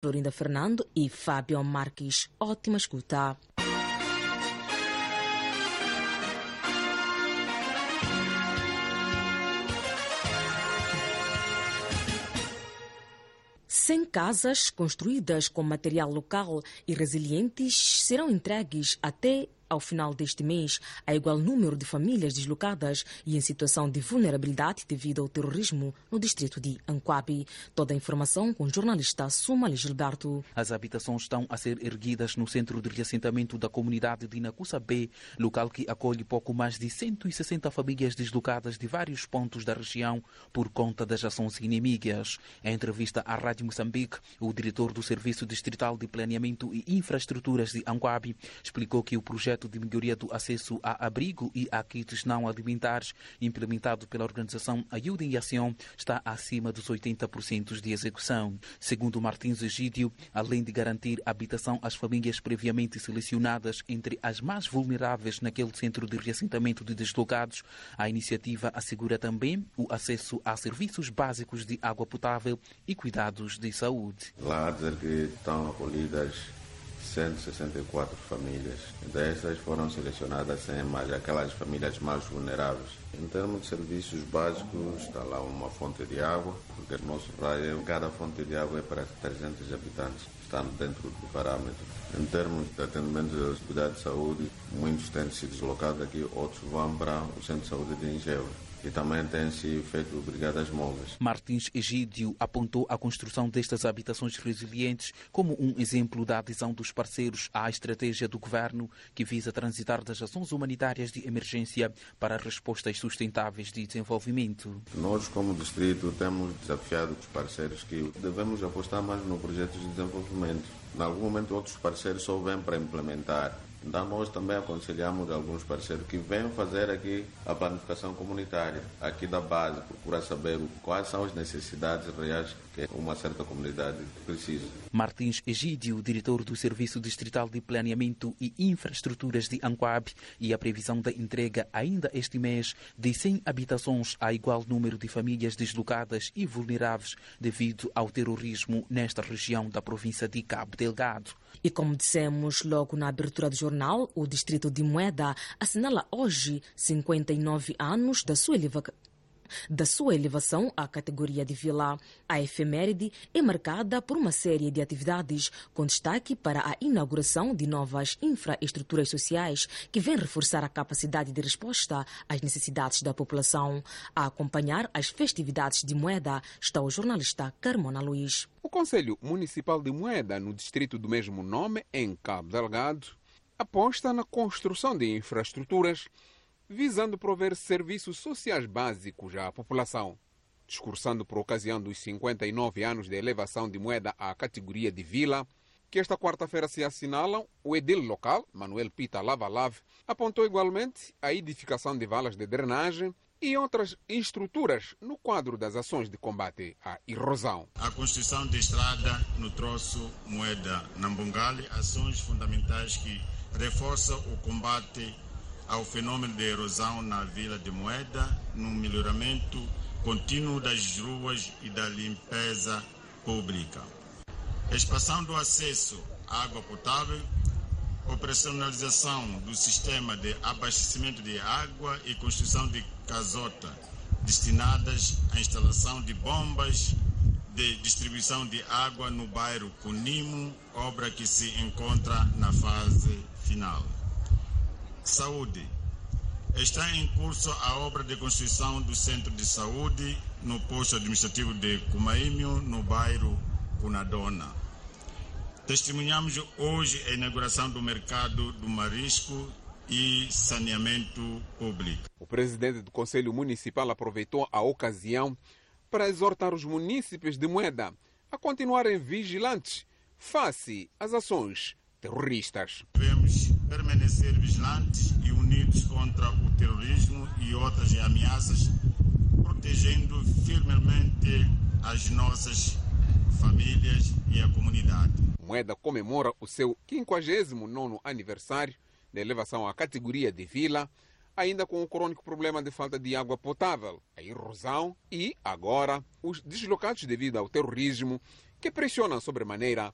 Florinda Fernando e Fábio Marques. Ótima escuta. Cem casas construídas com material local e resilientes serão entregues até ao final deste mês a igual número de famílias deslocadas e em situação de vulnerabilidade devido ao terrorismo no distrito de Anquabi. Toda a informação com o jornalista Sumali Gilberto. As habitações estão a ser erguidas no centro de reassentamento da comunidade de Nakusa B, local que acolhe pouco mais de 160 famílias deslocadas de vários pontos da região por conta das ações inimigas. Em entrevista à Rádio Moçambique, o diretor do Serviço Distrital de Planeamento e Infraestruturas de Anquabi explicou que o projeto de melhoria do acesso a abrigo e a kits não alimentares implementado pela organização Ajuda em Ação está acima dos 80% de execução. Segundo Martins Egídio, além de garantir habitação às famílias previamente selecionadas entre as mais vulneráveis naquele centro de reassentamento de deslocados, a iniciativa assegura também o acesso a serviços básicos de água potável e cuidados de saúde. Lá dizer que estão acolhidas 164 famílias. Dessas foram selecionadas 100 mais aquelas famílias mais vulneráveis. Em termos de serviços básicos, está lá uma fonte de água, porque no nosso raio, cada fonte de água é para 300 habitantes, estando dentro do parâmetro. Em termos de atendimento aos cuidados de saúde, muitos têm se deslocado aqui, outros vão para o Centro de Saúde de Engenho. E também tem-se feito brigadas móveis. Martins Egídio apontou a construção destas habitações resilientes como um exemplo da adesão dos parceiros à estratégia do governo que visa transitar das ações humanitárias de emergência para respostas sustentáveis de desenvolvimento. Nós, como distrito, temos desafiado os parceiros que devemos apostar mais no projeto de desenvolvimento. Em algum momento, outros parceiros só vêm para implementar. Então nós também aconselhamos alguns parceiros que venham fazer aqui a planificação comunitária, aqui da base, procurar saber quais são as necessidades reais que uma certa comunidade precisa. Martins Egídio, diretor do Serviço Distrital de Planeamento e Infraestruturas de Anquabi, e a previsão da entrega ainda este mês de 100 habitações a igual número de famílias deslocadas e vulneráveis devido ao terrorismo nesta região da província de Cabo Delgado. E como dissemos logo na abertura do jornal, o distrito de Moeda assinala hoje 59 anos da sua elevação à categoria de vila. A efeméride é marcada por uma série de atividades com destaque para a inauguração de novas infraestruturas sociais que vêm reforçar a capacidade de resposta às necessidades da população. A acompanhar as festividades de Moeda está o jornalista Carmona Luís. O Conselho Municipal de Moeda, no distrito do mesmo nome, em Cabo Delgado, aposta na construção de infraestruturas visando prover serviços sociais básicos à população. Discursando por ocasião dos 59 anos de elevação de Moeda à categoria de vila, que esta quarta-feira se assinalam, o edil local, Manuel Pita Lavalave, apontou igualmente a edificação de valas de drenagem e outras estruturas no quadro das ações de combate à erosão. A construção de estrada no troço Moeda-Nambungali, ações fundamentais que reforçam o combate ao fenômeno de erosão na vila de Moeda, no melhoramento contínuo das ruas e da limpeza pública. Expansão do acesso à água potável, operacionalização do sistema de abastecimento de água e construção de casota destinadas à instalação de bombas de distribuição de água no bairro Cunimo, obra que se encontra na fase final. Saúde. Está em curso a obra de construção do centro de saúde no posto administrativo de Cumaímio, no bairro Cunadona. Testemunhamos hoje a inauguração do mercado do marisco e saneamento público. O presidente do Conselho Municipal aproveitou a ocasião para exortar os munícipes de Moeda a continuarem vigilantes face às ações terroristas. Devemos permanecer vigilantes e unidos contra o terrorismo e outras ameaças, protegendo firmemente as nossas famílias e a comunidade. Moeda comemora o seu 59º aniversário de elevação à categoria de vila, ainda com o crônico problema de falta de água potável, a erosão e, agora, os deslocados devido ao terrorismo que pressionam sobremaneira